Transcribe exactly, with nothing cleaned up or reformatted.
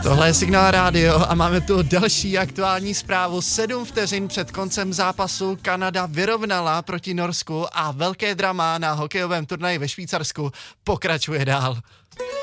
Tohle je Signál rádio a máme tu další aktuální zprávu. Sedm vteřin před koncem zápasu Kanada vyrovnala proti Norsku a velké drama na hokejovém turnaji ve Švýcarsku pokračuje dál.